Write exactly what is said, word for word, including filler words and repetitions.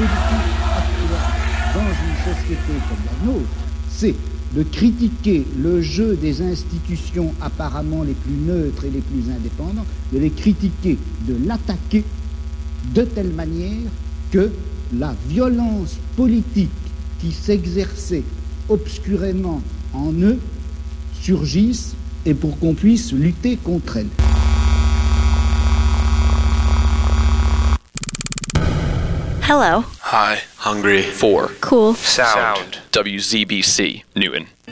politique actuelle dans une société comme la nôtre, c'est de critiquer le jeu des institutions apparemment les plus neutres et les plus indépendantes, de les critiquer, de l'attaquer de telle manière que la violence politique qui s'exerçait obscurément en eux surgisse et pour qu'on puisse lutter contre elle. Hello. Hi. Hungry. For. Cool. Sound. W Z B C. Newton.